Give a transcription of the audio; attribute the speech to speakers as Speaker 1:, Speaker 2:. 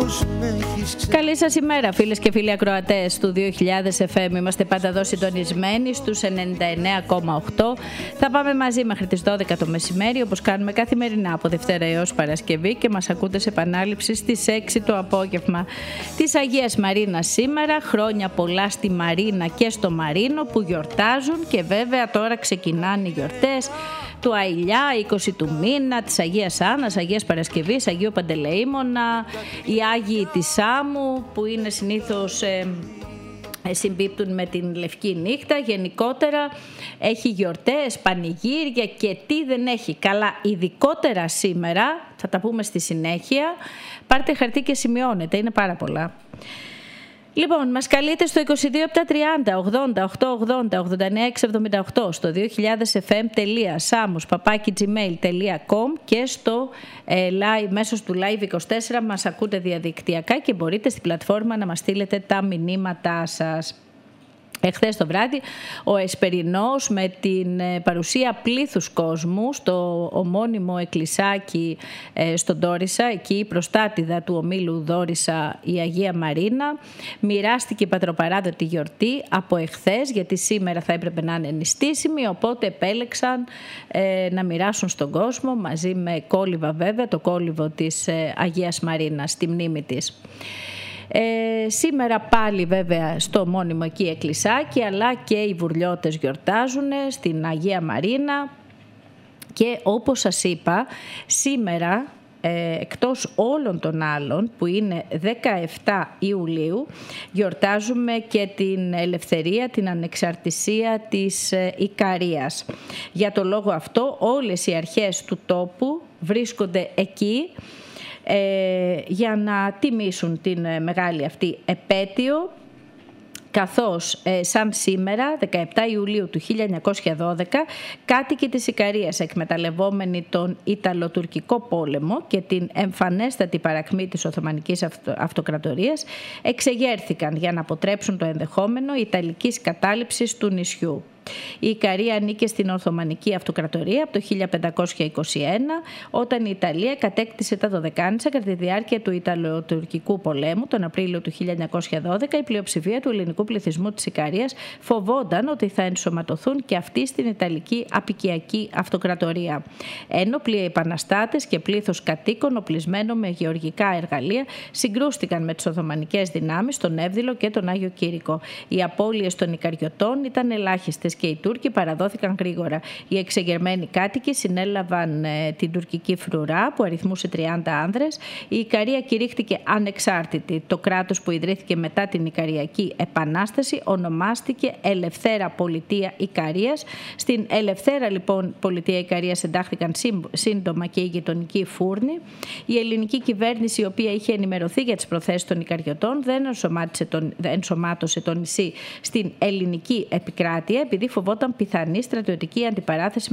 Speaker 1: Καλή σας ημέρα, φίλες και φίλοι ακροατές του 2000 FM. Είμαστε πάντα εδώ συντονισμένοι στους 99,8. Θα πάμε μαζί μέχρι τις 12 το μεσημέρι, όπως κάνουμε καθημερινά από Δευτέρα έως Παρασκευή, και μας ακούτε σε επανάληψη στις 6 το απόγευμα. Της Αγίας Μαρίνας σήμερα, χρόνια πολλά στη Μαρίνα και στο Μαρίνο που γιορτάζουν, και βέβαια τώρα ξεκινάνε οι γιορτές του Αηλιά, 20 του μήνα, της Αγίας Άννας, Αγίας Παρασκευής, Αγίου Παντελεήμονα, οι Άγιοι της Σάμου που είναι συνήθως συμπίπτουν με την Λευκή Νύχτα. Γενικότερα έχει γιορτές, πανηγύρια και τι δεν έχει. Καλά, ειδικότερα σήμερα, θα τα πούμε στη συνέχεια. Πάρτε χαρτί και σημειώνετε, είναι πάρα πολλά. Λοιπόν, μας καλείτε στο 22 80 880 89 678, στο 2000fm.samos@gmail.com και στο live, μέσω του Live 24 μας ακούτε διαδικτυακά και μπορείτε στην πλατφόρμα να μας στείλετε τα μηνύματά σας. Εχθές το βράδυ ο Εσπερινός με την παρουσία πλήθους κόσμου στο ομώνυμο εκκλησάκι στον Ντόρισα, εκεί η προστάτηδα του ομίλου Δόρισα, η Αγία Μαρίνα, μοιράστηκε η πατροπαράδοτη γιορτή από εχθές, γιατί σήμερα θα έπρεπε να είναι νηστίσιμη, οπότε επέλεξαν να μοιράσουν στον κόσμο μαζί με κόλληβα, βέβαια, το κόλληβο της Αγίας Μαρίνας στη μνήμη της. Σήμερα πάλι βέβαια στο μόνιμο εκεί εκκλησάκι, αλλά και οι βουρλιώτες γιορτάζουν στην Αγία Μαρίνα. Και όπως σας είπα, σήμερα εκτός όλων των άλλων που είναι 17 Ιουλίου, γιορτάζουμε και την ελευθερία, την ανεξαρτησία της Ικαρίας. Για το λόγο αυτό όλες οι αρχές του τόπου βρίσκονται εκεί για να τιμήσουν την μεγάλη αυτή επέτειο, καθώς σαν σήμερα 17 Ιουλίου του 1912 κάτοικοι της Ικαρίας, εκμεταλλευόμενοι τον Ιταλοτουρκικό πόλεμο και την εμφανέστατη παρακμή της Οθωμανικής Αυτοκρατορίας, εξεγέρθηκαν για να αποτρέψουν το ενδεχόμενο ιταλικής κατάληψης του νησιού. Η Ικαρία ανήκε στην Οθωμανική Αυτοκρατορία από το 1521, όταν η Ιταλία κατέκτησε τα Δωδεκάνησα κατά τη διάρκεια του Ιταλοτουρκικού πολέμου. Τον Απρίλιο του 1912 η πλειοψηφία του ελληνικού πληθυσμού της Ικαρίας φοβόταν ότι θα ενσωματωθούν και αυτοί στην Ιταλική Απικιακή Αυτοκρατορία. Ένοπλοι επαναστάτες και πλήθος κατοίκων οπλισμένο με γεωργικά εργαλεία συγκρούστηκαν με τις Οθωμανικές δυνάμεις στον Εύδηλο και τον Άγιο Κήρυκο. Οι απώλειες των Ικαριωτών ήταν ελάχιστες και οι Τούρκοι παραδόθηκαν γρήγορα. Οι εξεγερμένοι κάτοικοι συνέλαβαν την τουρκική φρουρά που αριθμούσε 30 άνδρες. Η Ικαρία κηρύχθηκε ανεξάρτητη. Το κράτος που ιδρύθηκε μετά την Ικαριακή Επανάσταση ονομάστηκε Ελευθέρα Πολιτεία Ικαρίας. Στην Ελευθέρα λοιπόν Πολιτεία Ικαρίας εντάχθηκαν σύντομα και οι γειτονικοί φούρνοι. Η ελληνική κυβέρνηση, η οποία είχε ενημερωθεί για τις προθέσεις των Ικαριωτών, δεν ενσωμάτωσε το νησί στην ελληνική επικράτεια, επειδή φοβόταν πιθανή στρατιωτική αντιπαράθεση